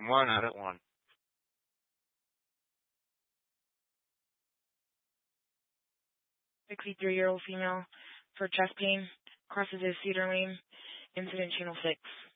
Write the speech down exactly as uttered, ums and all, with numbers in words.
One out of one. sixty-three-year-old female for chest pain, crosses his Cedar Lane, incident channel six.